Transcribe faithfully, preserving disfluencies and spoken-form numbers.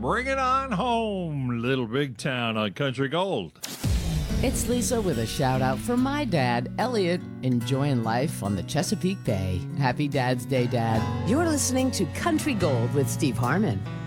Bring it on home, Little Big Town on Country Gold. It's Lisa with a shout out for my dad, Elliot, enjoying life on the Chesapeake Bay. Happy Dad's Day, Dad. You're listening to Country Gold with Steve Harmon.